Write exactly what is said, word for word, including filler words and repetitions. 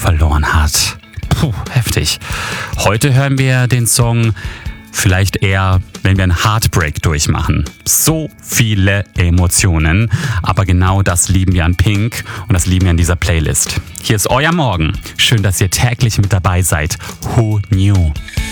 verloren hat. Puh, heftig. Heute hören wir den Song vielleicht eher, wenn wir einen Heartbreak durchmachen. So viele Emotionen, aber genau das lieben wir an Pink und das lieben wir an dieser Playlist. Hier ist euer Morgen. Schön, dass ihr täglich mit dabei seid. Who knew?